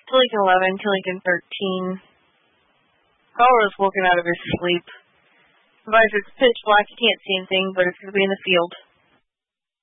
Tilligan 11, Tilligan 13. Caller is woken out of his sleep. Advisor, it's pitch black. You can't see anything, but it's going to be in the field.